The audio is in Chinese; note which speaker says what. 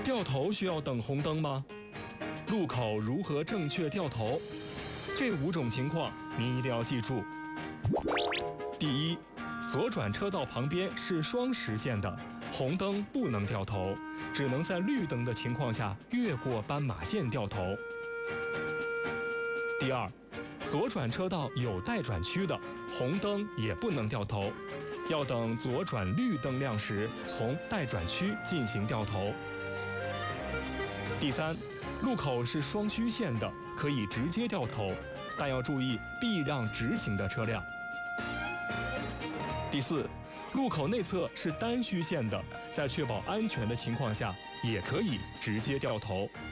Speaker 1: 掉头需要等红灯吗？路口如何正确掉头？这5种情况您一定要记住。第一，左转车道旁边是双实线的，红灯不能掉头，只能在绿灯的情况下越过斑马线掉头。第二，左转车道有待转区的，红灯也不能掉头，要等左转绿灯亮时从待转区进行掉头。第三，路口是双虚线的，可以直接掉头，但要注意避让直行的车辆。第四，路口内侧是单虚线的，在确保安全的情况下，也可以直接掉头。